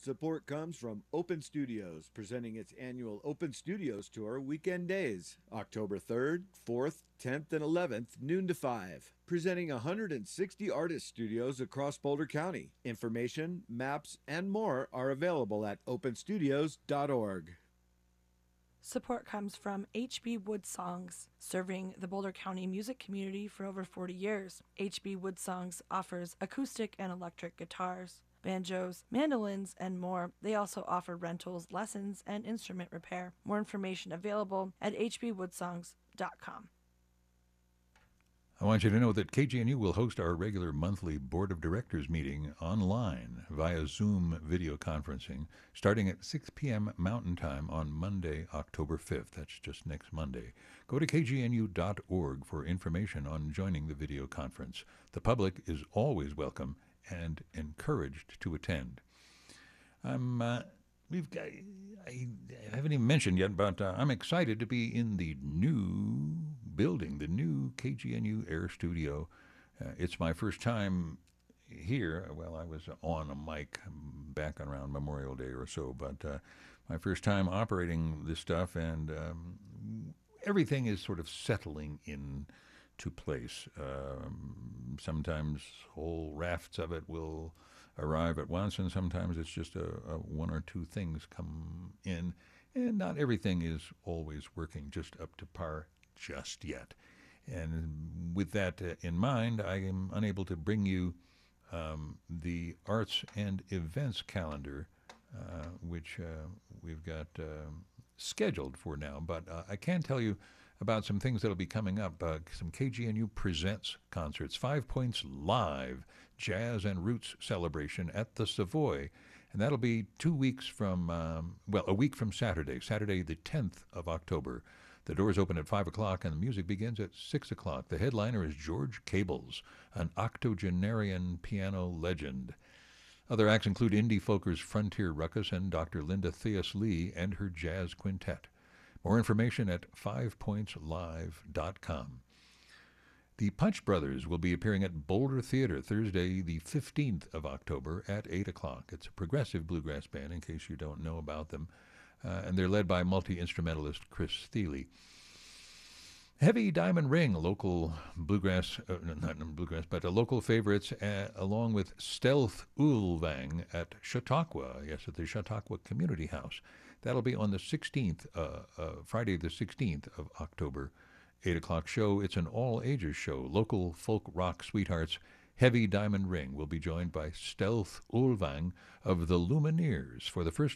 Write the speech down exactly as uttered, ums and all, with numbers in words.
Support comes from Open Studios, presenting its annual Open Studios Tour weekend days, October third, fourth, tenth, and eleventh, noon to five. Presenting one hundred sixty artist studios across Boulder County. Information, maps, and more are available at open studios dot org. Support comes from H B Wood Songs, serving the Boulder County music community for over forty years. H B Wood Songs offers acoustic and electric guitars, banjos, mandolins, and more. They also offer rentals, lessons, and instrument repair. More information available at h b wood songs dot com. I want you to know that K G N U will host our regular monthly Board of Directors meeting online via Zoom video conferencing starting at six p.m. Mountain Time on Monday, October fifth. That's just next Monday. Go to k g n u dot org for information on joining the video conference. The public is always welcome and encouraged to attend. I'm... Uh, We've got, I haven't even mentioned yet, but uh, I'm excited to be in the new building, the new K G N U Air Studio. Uh, it's my first time here. Well, I was on a mic back around Memorial Day or so, but uh, my first time operating this stuff, and um, everything is sort of settling in to place. Um, sometimes whole rafts of it will arrive at once, and sometimes it's just a, a one or two things come in, and not everything is always working just up to par just yet. And with that uh, in mind, I am unable to bring you um, the arts and events calendar, uh, which uh, we've got uh, scheduled for now. But uh, I can tell you about some things that will be coming up, uh, some K G N U Presents concerts, Five Points Live, Jazz and Roots celebration at the Savoy. And that'll be two weeks from, um, well, a week from Saturday, Saturday the tenth of October. The doors open at five o'clock and the music begins at six o'clock. The headliner is George Cables, an octogenarian piano legend. Other acts include indie folkers Frontier Ruckus and Doctor Linda Theus Lee and her jazz quintet. More information at five points live dot com. The Punch Brothers will be appearing at Boulder Theater Thursday, the fifteenth of October at eight o'clock. It's a progressive bluegrass band, in case you don't know about them, uh, and they're led by multi-instrumentalist Chris Thiele. Heavy Diamond Ring, local bluegrass, uh, not bluegrass, but a local favorites, uh, along with Stealth Ulvang at Chautauqua, yes, at the Chautauqua Community House. That'll be on the sixteenth, uh, uh, Friday the sixteenth of October, eight o'clock show. It's an all-ages show. Local folk rock sweethearts Heavy Diamond Ring will be joined by Stealth Ulvang of the Lumineers for the first